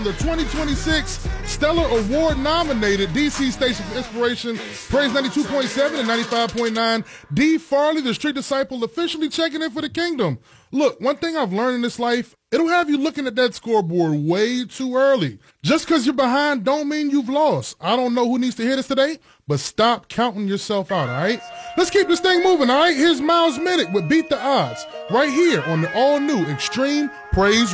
The 2026 Stellar Award nominated DC Station for Inspiration, Praise 92.7 and 95.9. D. Farley, the street disciple, officially checking in for the kingdom. Look, one thing I've learned in this life, it'll have you looking at that scoreboard way too early. Just because you're behind don't mean you've lost. I don't know who needs to hear this today, but stop counting yourself out, all right? Let's keep this thing moving, all right? Here's Miles Minnick with Beat the Odds right here on the all-new Extreme Praise